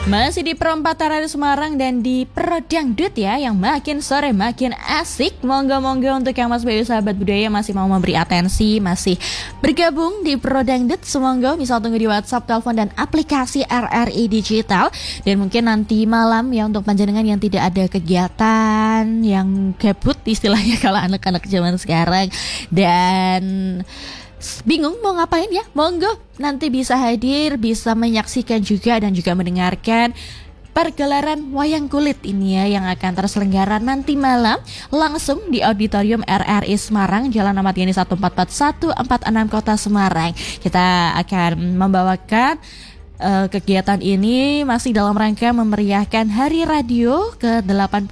Masih di Perempat RRI Semarang dan di Pro Dangdut ya, yang makin sore makin asik. Monggo-monggo untuk yang Mas Bayu sahabat budaya masih mau memberi atensi, masih bergabung di Pro Dangdut, semonggo bisa tunggu di WhatsApp, telepon dan aplikasi RRI Digital. Dan mungkin nanti malam ya untuk panjenengan yang tidak ada kegiatan, yang gabut istilahnya kalau anak-anak zaman sekarang dan bingung mau ngapain ya, monggo nanti bisa hadir, bisa menyaksikan juga dan juga mendengarkan pergelaran wayang kulit ini ya, yang akan terselenggara nanti malam langsung di Auditorium RRI Semarang, Jalan Ahmad Yani 1441446 Kota Semarang. Kita akan membawakan kegiatan ini masih dalam rangka memeriahkan Hari Radio ke-81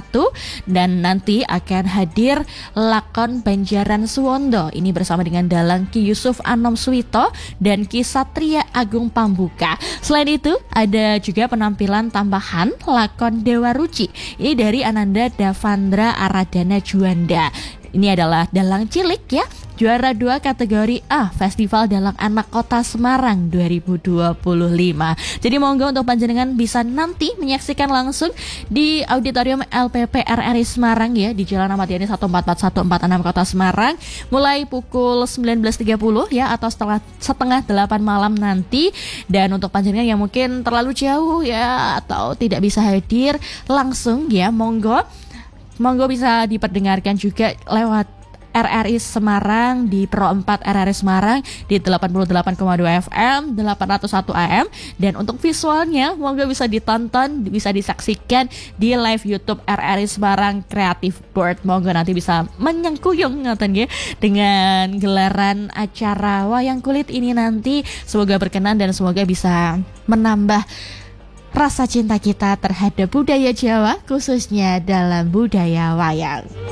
dan nanti akan hadir lakon Banjaran Suwondo ini bersama dengan Dalang Ki Yusuf Anom Suwito dan Ki Satria Agung Pambuka. Selain itu ada juga penampilan tambahan lakon Dewa Ruci ini dari Ananda Davandra Aradana Juanda. Ini adalah dalang cilik ya, juara 2 kategori A Festival Dalang Anak Kota Semarang 2025. Jadi monggo untuk panjenengan bisa nanti menyaksikan langsung di Auditorium LPP RRI Semarang ya, di Jalan Ahmad Yani 1441446 Kota Semarang, mulai pukul 19.30 ya, atau setengah 8 malam nanti. Dan untuk panjenengan yang mungkin terlalu jauh ya atau tidak bisa hadir langsung ya, monggo bisa diperdengarkan juga lewat RRI Semarang di Pro 4 RRI Semarang di 88,2 FM, 801 AM. Dan untuk visualnya monggo bisa ditonton, bisa disaksikan di live YouTube RRI Semarang Creative Board. Monggo nanti bisa menyengkuyung ngaten ya dengan gelaran acara wayang kulit ini nanti. Semoga berkenan dan semoga bisa menambah rasa cinta kita terhadap budaya Jawa, khususnya dalam budaya wayang.